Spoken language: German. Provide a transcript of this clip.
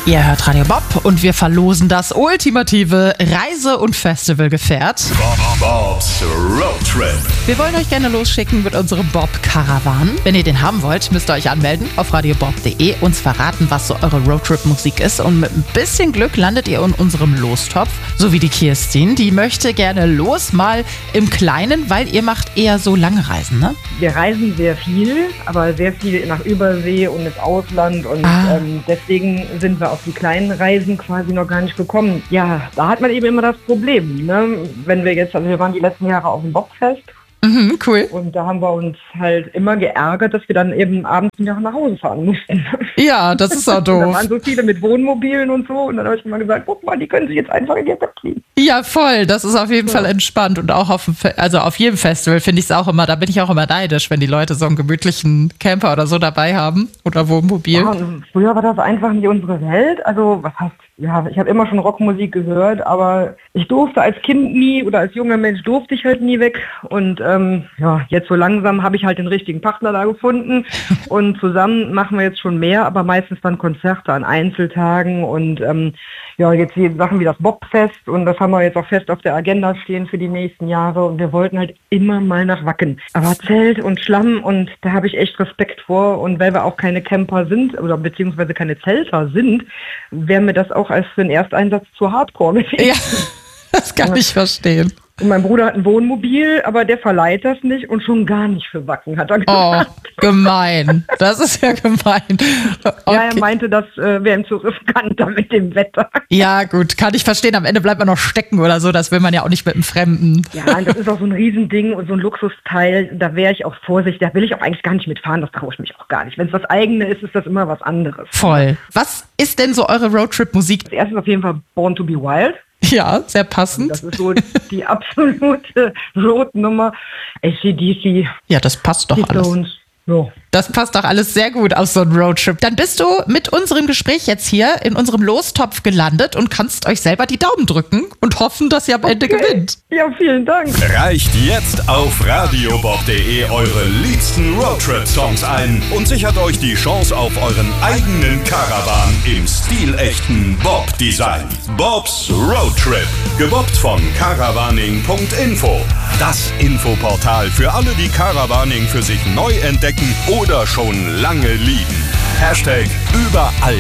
Ihr hört Radio Bob und wir verlosen das ultimative Reise- und Festivalgefährt. Bob's Road Trip. Wir wollen euch gerne losschicken mit unserem Bob-Karawan. Wenn ihr den haben wollt, müsst ihr euch anmelden auf radiobob.de, uns verraten, was so eure Roadtrip-Musik ist. Und mit ein bisschen Glück landet ihr in unserem Lostopf. So wie die Kirstin, die möchte gerne los, mal im Kleinen, weil ihr macht eher so lange Reisen, ne? Wir reisen sehr viel, aber sehr viel nach Übersee und ins Ausland. Und deswegen sind wir auf die kleinen Reisen quasi noch gar nicht gekommen. Ja, da hat man eben immer das Problem, ne? Wenn wir jetzt, also wir waren die letzten Jahre auf dem Bobfest. Mhm, cool. Und da haben wir uns halt immer geärgert, dass wir dann eben abends wieder nach Hause fahren mussten. Ja, das ist auch doof. Da waren so viele mit Wohnmobilen und so. Und dann habe ich immer gesagt, guck mal, die können sich jetzt einfach in ihr Bett legen. Ja, voll. Das ist auf jeden Fall entspannt. Und auch auf jedem Festival finde ich es auch immer, da bin ich auch immer neidisch, wenn die Leute so einen gemütlichen Camper oder so dabei haben oder Wohnmobil. Ja, und früher war das einfach nicht unsere Welt. Also, was heißt, ja, ich habe immer schon Rockmusik gehört, aber ich durfte als Kind nie oder als junger Mensch durfte ich halt nie weg. Und jetzt so langsam habe ich halt den richtigen Partner da gefunden. Und zusammen machen wir jetzt schon mehr, aber meistens dann Konzerte an Einzeltagen und jetzt die Sachen wie das Bobfest und das haben wir jetzt auch fest auf der Agenda stehen für die nächsten Jahre und wir wollten halt immer mal nach Wacken. Aber Zelt und Schlamm und da habe ich echt Respekt vor und weil wir auch keine Camper sind oder beziehungsweise keine Zelter sind, wäre mir das auch als für den Ersteinsatz zu hardcore gewesen. Ja, das kann ich verstehen. Und mein Bruder hat ein Wohnmobil, aber der verleiht das nicht und schon gar nicht für Wacken, hat er gesagt. Oh, gemein. Das ist ja gemein. Okay. Ja, er meinte, das wäre ihm zu riskant da mit dem Wetter. Ja, gut, kann ich verstehen. Am Ende bleibt man noch stecken oder so. Das will man ja auch nicht mit einem Fremden. Ja, und das ist auch so ein Riesending und so ein Luxusteil. Da wäre ich auch vorsichtig. Da will ich auch eigentlich gar nicht mitfahren. Das traue ich mich auch gar nicht. Wenn es was Eigenes ist, ist das immer was anderes. Voll. Was ist denn so eure Roadtrip-Musik? Das erste ist auf jeden Fall Born to be Wild. Ja, sehr passend. Das ist so die absolute Roadnummer. AC/DC. Ja, das passt doch alles. Stones. Ja. Das passt doch alles sehr gut auf so einen Roadtrip. Dann bist du mit unserem Gespräch jetzt hier in unserem Lostopf gelandet und kannst euch selber die Daumen drücken und hoffen, dass ihr am Ende gewinnt. Ja, vielen Dank. Reicht jetzt auf radiobob.de eure liebsten Roadtrip-Songs ein und sichert euch die Chance auf euren eigenen Caravan im stilechten Bob-Design. Bob's Roadtrip, gebobbt von caravaning.info. Das Infoportal für alle, die Caravaning für sich neu entdecken oder schon lange lieben. #überall